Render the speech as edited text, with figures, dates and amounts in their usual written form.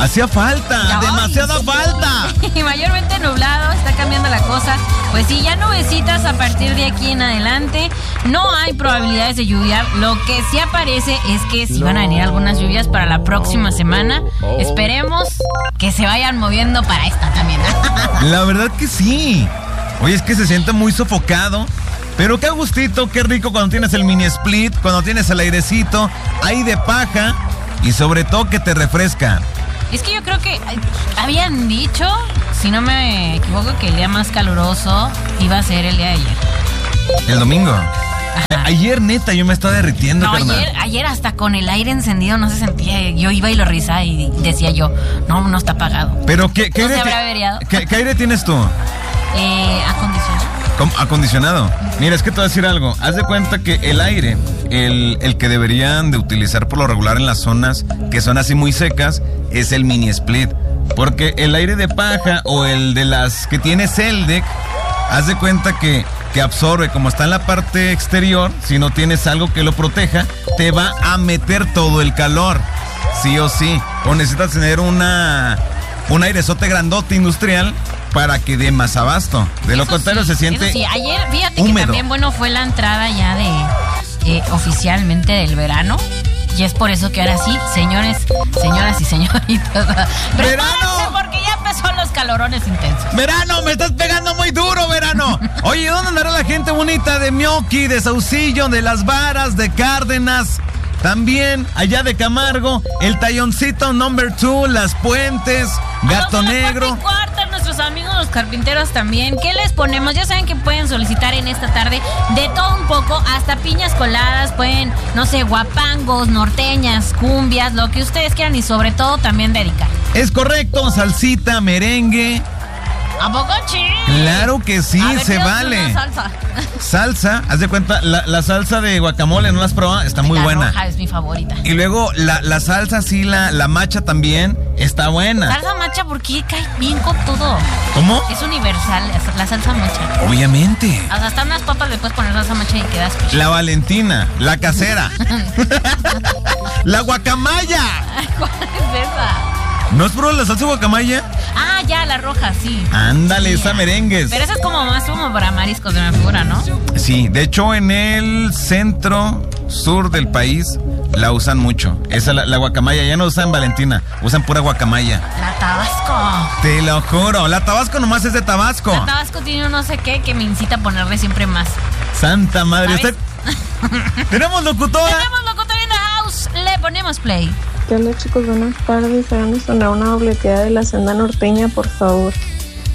Hacía falta, demasiada falta. Y mayormente nublado, está cambiando la cosa. Pues sí, ya nubecitas a partir de aquí en adelante. No hay probabilidades de lluvia. Lo que sí aparece es que sí van a venir algunas lluvias para la próxima semana. Esperemos que se vayan moviendo para esta también. La verdad que sí. Oye, es que se siente muy sofocado. Pero qué gustito, qué rico cuando tienes el mini split, cuando tienes el airecito ahí de paja y sobre todo que te refresca. Es que yo creo que habían dicho, si no me equivoco, que el día más caluroso iba a ser el día de ayer. El domingo. Ajá. Ayer, neta, yo me estaba derritiendo, no, carnal. Ayer hasta con el aire encendido no se sentía. Yo iba y lo revisaba y decía yo, no está apagado. Pero ¿qué ¿No aire se habrá averiado? ¿Qué aire tienes tú? Acondicionado. Acondicionado. Mira, es que te voy a decir algo. Haz de cuenta que el aire, el que deberían de utilizar por lo regular en las zonas que son así muy secas, es el mini split. Porque el aire de paja o el de las que tiene Celdec, haz de cuenta que absorbe, como está en la parte exterior, si no tienes algo que lo proteja, te va a meter todo el calor, sí o sí. O necesitas tener un airezote grandote industrial para que dé más abasto. De lo contrario, se siente eso sí, ayer, fíjate húmedo. Que también, bueno, fue la entrada ya de oficialmente del verano. Y es por eso que ahora sí, señoras y señoritas, prepárense porque ya empezó los calorones intensos. ¡Verano! ¡Me estás pegando muy duro, verano! Oye, ¿dónde andará la gente bonita de Mioqui, de Saucillo, de Las Varas, de Cárdenas? También allá de Camargo, el Talloncito Number 2, Las Puentes, Gato Negro. Nuestros amigos los carpinteros también. ¿Qué les ponemos? Ya saben que pueden solicitar en esta tarde de todo un poco, hasta piñas coladas, pueden, no sé, guapangos, norteñas, cumbias, lo que ustedes quieran y sobre todo también dedicar. Es correcto, salsita, merengue. ¿A poco sí? Claro que sí, se vale. Salsa, haz de cuenta, la salsa de guacamole, ¿no la has probado? Está muy buena. La roja es mi favorita. Y luego la salsa, sí, la macha también está buena. Salsa macha porque cae bien con todo. ¿Cómo? Es universal, la salsa macha. Obviamente. O sea, hasta unas papas le puedes poner salsa macha y quedas pues. La Valentina, la casera. La guacamaya. ¿Cuál es esa? ¿No has probado la salsa guacamaya? Ah, ya, la roja, sí. Ándale, sí, esa merengues. Pero esa es como más como para mariscos de mi figura, ¿no? Sí, de hecho en el centro sur del país la usan mucho. Esa la guacamaya, ya no usan Valentina, usan pura guacamaya. La Tabasco. Te lo juro, la Tabasco nomás es de Tabasco. La Tabasco tiene un no sé qué que me incita a ponerle siempre más. Santa madre, usted... ¿Tenemos locutora? Tenemos locutora en la house, le ponemos play. ¿Qué onda, chicos? Buenas tardes. Háganme sonar una dobleteada de la senda norteña, por favor.